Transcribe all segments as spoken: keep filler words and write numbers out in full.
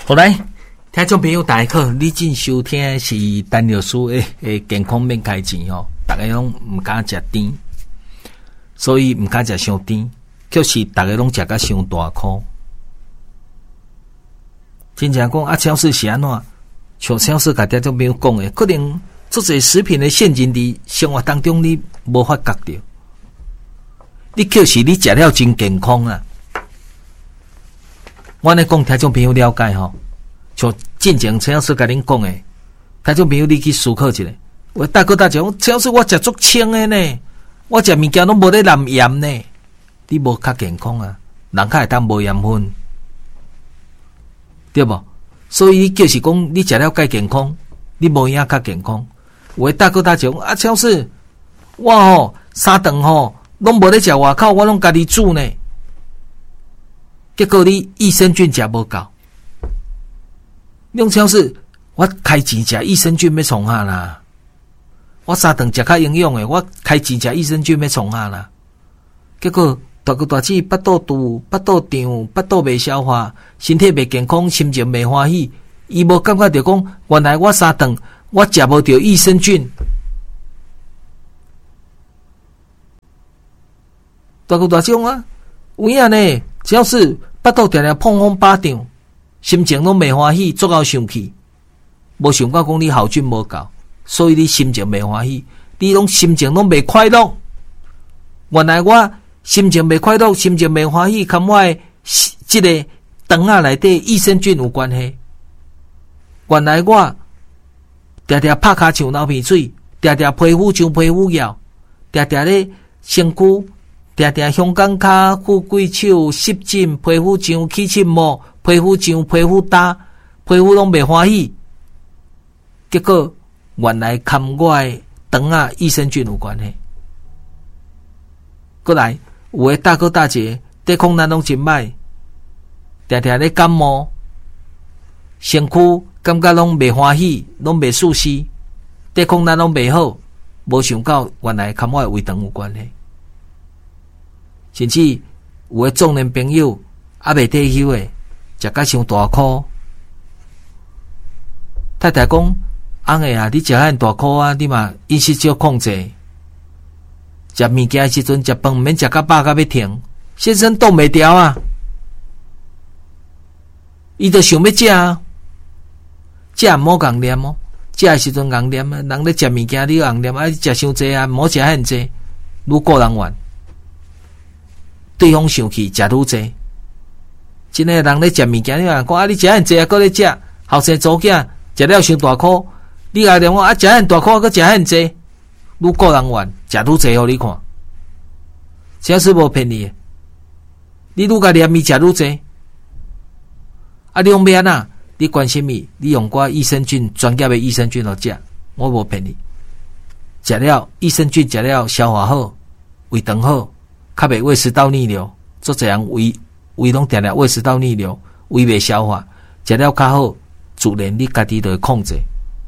好来，听众朋友大家好，你正收听的是陈老师的诶健康免开钱哦。大家拢唔敢食甜，所以唔敢食伤甜，就是大家拢食甲伤大颗。真正讲啊，超市是安怎？像超市甲听众朋友讲的，可能做些食品的陷阱伫生活当中你无法觉到。你就是你食了真健康啊！我咧讲，听众朋友了解吼，像进前超市甲恁讲诶，听众朋友你去思考一下。我大哥大姐讲，超市我食足清诶呢，我食物件拢无咧含盐呢，你无较健康啊，人较会当无盐分，对无？所以就是讲，你食了介健康，你无影较健康。我大哥大姐讲啊，超市我吼三顿吼拢无咧食外口，我拢家己煮呢。结果你益生菌食无够，用超市我开钱食益生菌要创啥啦？我三顿食较营养诶，我开钱食益生菌要创啥啦？结果大哥大姐腹肚肚、腹肚胀、腹肚未消化，身体未健康，心情未欢喜，伊无感觉着讲，原来我三顿我食无着益生菌。大哥大姐讲啊，有影呢，只要是腹肚定定碰风巴掌，心情拢未欢喜，足够生气，无想到讲你好菌无够，所以你心情未欢喜，你拢心情拢未快乐。原来我心情未快乐，心情未欢喜，跟我的这个肠仔内底益生菌有关系。原来我常常拍骹像流鼻水，常常皮肤像皮肤痒，常常咧身躯。常常香港脚、富贵手、湿疹、皮肤像起疹膜、皮肤像皮肤焦、皮肤拢袂欢喜。结果原来跟我的肠仔益生菌有关系。过来，有的大哥大姐抵抗力拢真歹，常常咧感冒，身躯感觉拢袂欢喜，拢袂舒适，抵抗力拢袂好。无想到原来跟我的胃肠有关系。甚至有诶壮年朋友还未退休诶，食甲伤大颗。太太讲：“翁诶啊，你食遐大颗啊，你嘛饮食少控制。食物件诶时阵，食饭毋免食甲饱甲要停，先生挡袂牢啊。伊就想要食啊，食毋好硬念哦，食诶时阵硬念啊。人咧食物件，你硬念啊，食伤济啊，毋好食遐济，愈过人怨。”对方生气，食愈济。真诶人咧食物件，你话讲啊，你食遐济啊，搁咧食，后生祖囝食了伤大颗，你阿连我啊食遐大颗，搁食遐济，愈个人怨，食愈济互你看，真是无骗你。你愈甲念伊食愈济，啊，你用咩啊？你关心伊，你用我益生菌专业的益生菌来食，我无骗你。食了益生菌，食了消化好，胃肠好。较袂胃食道逆流，做这样胃胃拢定定胃食道逆流，胃袂消化，食了较好，自然你家己就会控制。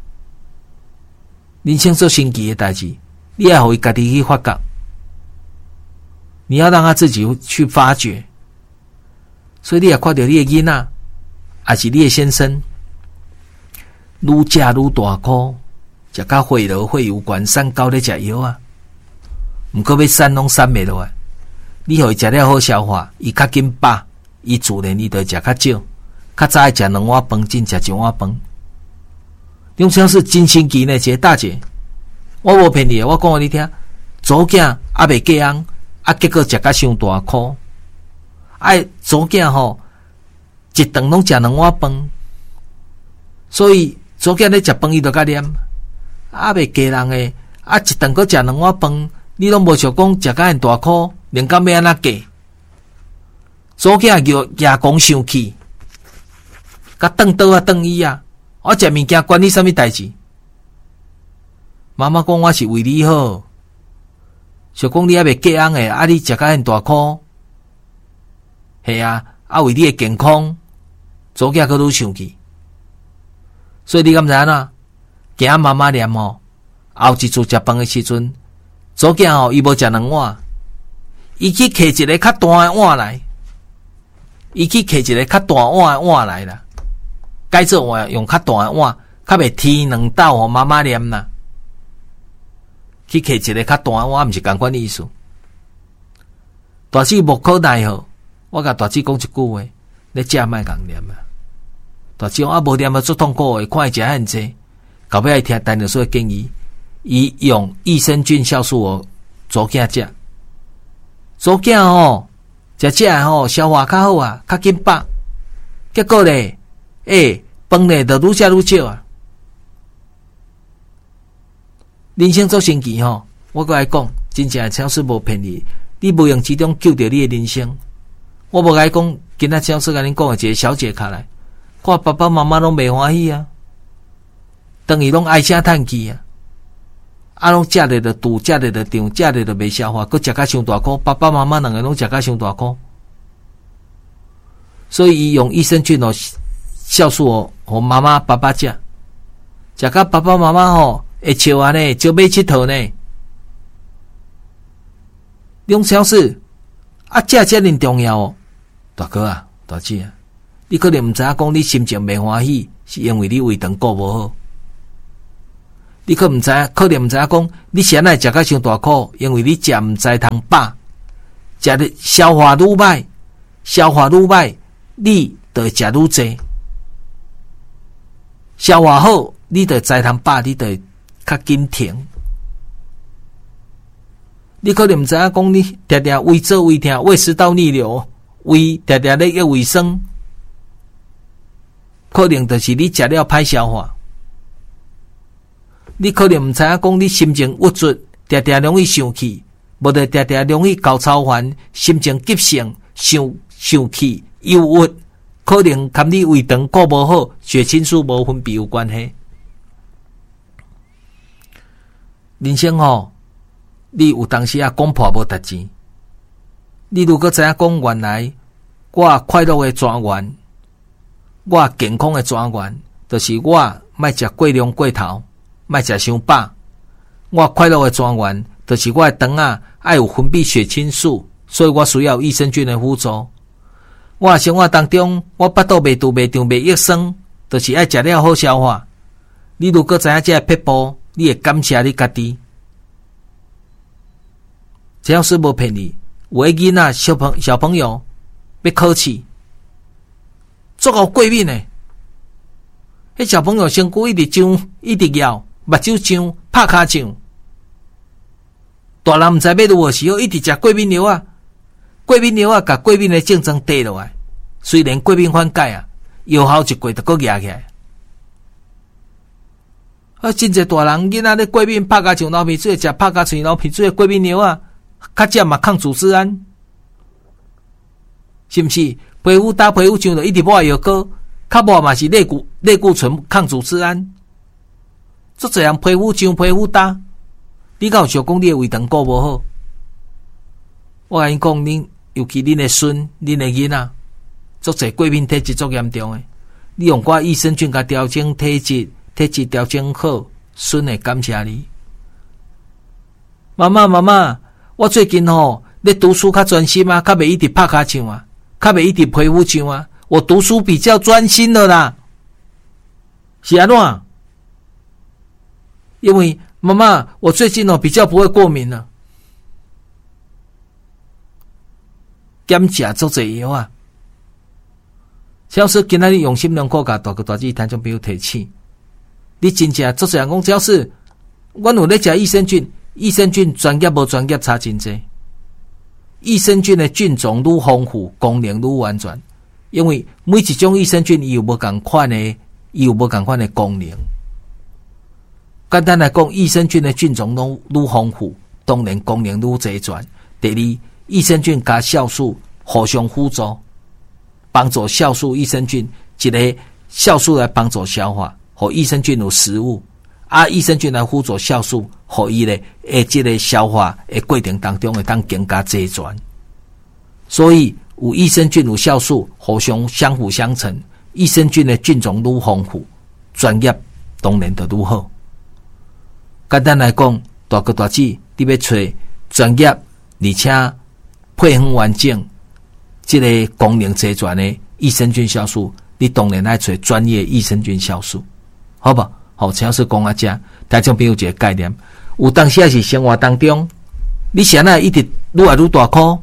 人生做神奇的代志，你要互伊家己去发觉，你要让他自己去发掘。所以你也看到你的囡仔，还是你的先生，愈食愈大颗，食甲血流血有关，三高咧食药啊，毋过要散拢散袂落来。你互伊食了好消化，伊较紧饱，伊自然伊就食较少，较早爱食两碗饭，真食一碗饭。用像是真神奇呢，一个大姐，我无骗你，我讲互你听，祖囝还未嫁翁，啊，结果食甲伤大颗，哎，祖囝吼一顿拢食两碗饭，所以祖囝咧食饭伊就较念，啊，未嫁人诶，啊，一顿搁食两碗饭，你拢无想讲食甲很大颗。连甲要安怎嫁？祖囝又牙讲生气，甲瞪倒啊瞪伊啊！我食物件关你啥物代志？妈妈讲我是为你好，想讲你还未嫁翁诶，啊你食甲很大颗，系啊，啊为你诶健康，祖囝佫愈生气。所以你敢知影呐？惊妈妈念哦，后一次食饭诶时阵，祖囝吼伊无食两碗。伊去摕一个较大的碗来，伊去摕一个较大碗的碗来啦。 改做换用较大的碗，较袂天两斗互妈妈念啦。去摕一个较大的碗，毋是共款意思。大姊无可奈何，我甲大姊讲一句话：你食莫共念啊！大姊讲啊，无念啊，做痛苦诶，看伊食遐济，到尾爱听陈老师的建议，伊用益生菌酵素哦，做囝食，做囝吼，食食吼，消化较好啊，较紧饱。结果咧，诶，饭咧就愈食愈少啊。人生做神奇吼，我搁来讲，真正超市无骗你，你无用其中救着你的人生。我无甲你讲，今仔超市甲恁讲的一个小姐卡来，看爸爸妈妈拢袂欢喜啊，等于拢唉声叹气啊，啊拢食咧就肚，食咧就胀，食咧就袂消化，搁食甲伤大箍，爸爸妈妈两个拢食甲伤大箍，所以伊用益生菌哦，酵素哦，互妈妈爸爸食，食甲爸爸妈妈吼。会笑啊呢，招买佚佗呢。用超市啊，食遮尔重要哦，大哥啊，大姐啊，你可能毋知影讲你心情袂欢喜，是因为你胃肠顾无好。你可毋知影，可能毋知影讲你现在食甲伤大苦，因为你食毋知通饱，食的消化愈歹，消化愈歹，你就会食愈济。消化好，你就知通饱，你就会较紧停，你可能毋知影讲你常常胃做胃痛，胃食道逆流，胃常常咧要胃酸，可能就是你食了歹消化。你可能毋知影讲你心情郁卒，常常容易生气，无就常常容易高超烦，心情急性，生生气、忧郁，可能跟你胃肠顾无好，血清素无分泌有关系。人生吼，你有当时啊讲破无值钱。你如果知影讲原来我快乐的泉源，我健康的泉源，就是我莫食过量过头，莫食伤饱。我快乐的泉源，就是我的肠啊爱有分泌血清素，所以我需要益生菌的辅助。我生活当中，我腹肚袂肚袂胀袂益酸，就是爱食了好消化。你如果知影这撇步，你会感谢你家己。只要是无骗你，有个囡仔小朋小朋友要考试，足够过敏的。迄小朋友身躯一直痒，一直咬，目睭痒，拍骹痒。大人毋知要如何是好，一直食过敏药啊，过敏药啊，甲过敏的症状低落来。虽然过敏缓解啊，药效一过就搁压起来。啊，真侪大人囡仔咧过敏，拍甲像流鼻水，食拍甲像流鼻水的过敏药啊，较食嘛抗组织胺，是毋是？皮肤打皮肤痒就一直抹药膏，较无嘛是类固类固醇抗组织胺。足侪人皮肤痒皮肤打，你敢有想讲你的胃肠顾无好？我甲你讲，恁尤其恁的孙、恁的囡仔，足侪过敏体质足严重的。你用寡益生菌甲调整体质。体质调整好，孙会感谢你。妈妈，妈妈，我最近吼咧读书较专心啊，较袂一直拍骹唱啊，较袂一直皮肤痒啊。我读书比较专心了啦。是安怎？因为妈妈，我最近哦比较不会过敏了。减食足侪药啊。小说今仔日用心良苦，甲大哥大姐听众朋友提醒。你真正做人讲，只要是阮有咧食益生菌，益生菌专业无专业差真济。益生菌的菌种愈丰富，功能愈完全，因为每一种益生菌伊有无共款的，伊有无共款的功能。简单来讲，益生菌的菌种愈愈丰富，当然功能愈齐全。第二，益生菌加酵素互相辅助，帮助酵素益生菌一个酵素来帮助消化。互益生菌有食物，啊，益生菌来辅助酵素，互伊咧诶，即个消化诶过程当中会当更加齐全。所以有益生菌有酵素，互相相辅相成。益生菌的菌种愈丰富，专业当然就愈好。简单来讲，大哥大姐，你要找专业而且配方完整、即个功能齐全的益生菌酵素， 你当然要找专业益生菌酵素，好不好？好，陈老师讲啊，这大众朋友一个概念，有当时也是生活当中，你现在一直愈来愈大颗，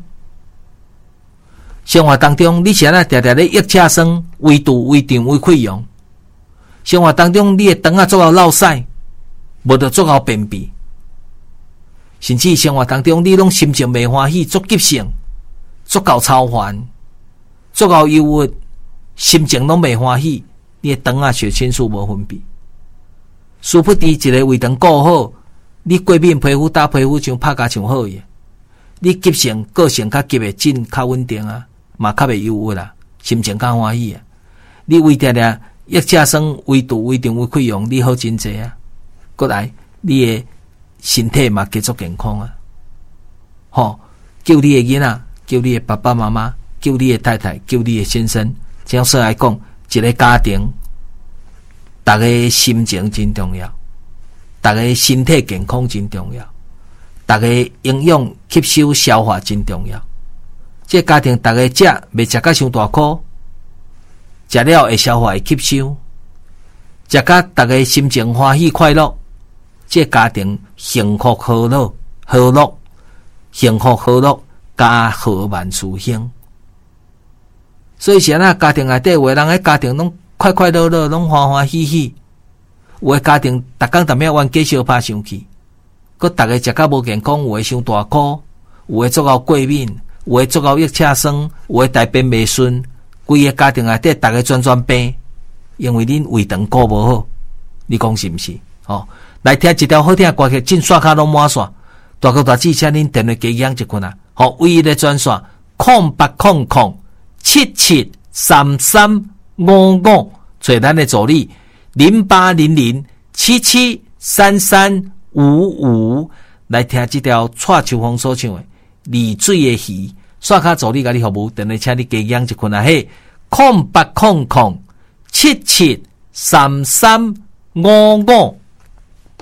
生活当中你现在常常咧腋下酸、胃肚、胃肠、胃溃疡，生活当中你的肠啊做到落屎，无得做到便秘，甚至生活当中你拢心情未欢喜，足急性，足够操烦，足够忧郁。心情拢未欢喜，你的肠啊血清素无分泌，殊不知一个胃肠顾好，你过敏皮肤打皮肤像拍甲像好伊，你急性个性较急的劲较稳定啊，嘛较袂忧郁啦，心情较欢喜啊。你胃定定腋下酸、胃肚、胃肠、胃溃疡，你好真济啊。过来，你的身体嘛继续健康啊。吼，叫你的囡仔，叫你的爸爸妈妈，叫你的太太，叫你的先生。这样说来讲，一个家庭，大家心情真重要，大家身体健康真重要，大家营养吸收消化真重要。这个家庭大家食袂食甲伤大颗，食了会消化会吸收，食甲大家心情欢喜快乐。这个家庭幸福和乐，和乐，幸福和乐，家和万事兴。所以现在家庭内底有的人喺家庭拢快快乐乐，拢欢欢喜喜；有的家庭逐工逐秒冤家相拍生气，佮大家食甲无健康，有的伤大颗，有的做到过敏，有的做到腋下酸，有的大便袂顺，规个家庭内底大家全全病，因为恁胃肠顾无好，你讲是毋是？哦，来听一条好听的歌曲，进刷卡拢满线，大哥大姐请恁电话加养一困啊！好，唯一的专线空八空空。七七三三五五，找咱的助理零八零零七七三三五五来听这条蔡秋凤所唱的《丽水的鱼》。刷卡助理甲你服务，等下请你加养一困啊！嘿，空八空空七七三三五五。